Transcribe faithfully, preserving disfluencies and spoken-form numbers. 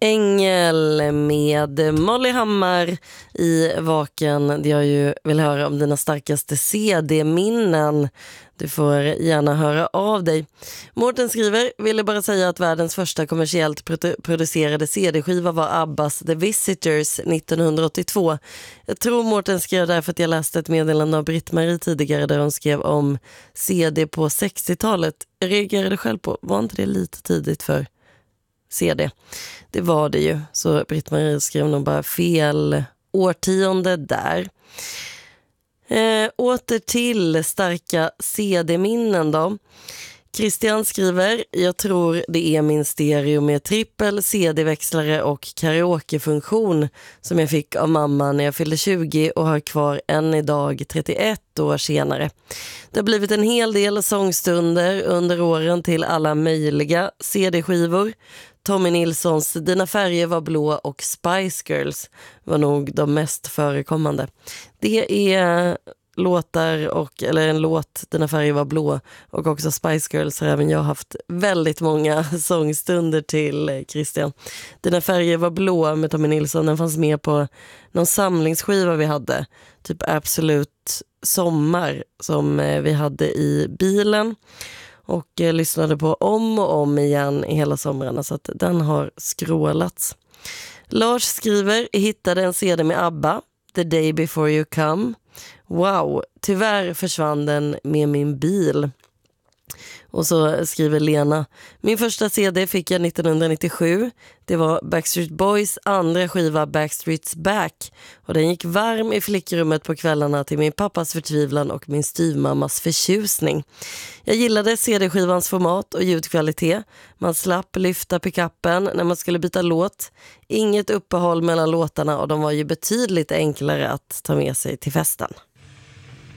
Ängel med Molly Hammar i Vaken. Jag ju vill höra om dina starkaste C D-minnen. Du får gärna höra av dig. Mårten skriver, ville bara säga att världens första kommersiellt produ- producerade C D-skiva var Abbas The Visitors nittonhundraåttiotvå. Jag tror Mårten skrev där för att jag läste ett meddelande av Britt-Marie tidigare där hon skrev om C D på sextiotalet. Jag reagerade själv på, var inte det lite tidigt för C D? Det var det ju. Så Britt-Marie skrev nog bara fel årtionde där. Eh, åter till starka C D-minnen då. Christian skriver, jag tror det är min stereo med trippel, C D-växlare och karaokefunktion som jag fick av mamma när jag fyllde tjugo och har kvar än idag trettioett år senare. Det har blivit en hel del sångstunder under åren till alla möjliga C D-skivor. Tommy Nilssons Dina färger var blå och Spice Girls var nog de mest förekommande. Det är låtar och, eller en låt, Dina färger var blå, och också Spice Girls har även jag haft väldigt många sångstunder till, Christian. Dina färger var blå med Tommy Nilsson, den fanns med på någon samlingsskiva vi hade, typ Absolut sommar, som vi hade i bilen och eh, lyssnade på om och om igen i hela somrarna, så att den har skrålats. Lars skriver, hittade en C D med ABBA, The Day Before You Come. Wow, tyvärr försvann den med min bil. Och så skriver Lena, min första C D fick jag nittonhundranittiosju. Det var Backstreet Boys andra skiva Backstreet's Back. Och den gick varm i flickrummet på kvällarna till min pappas förtvivlan och min styvmammas förtjusning. Jag gillade C D-skivans format och ljudkvalitet. Man slapp lyfta pickuppen när man skulle byta låt. Inget uppehåll mellan låtarna och de var ju betydligt enklare att ta med sig till festen.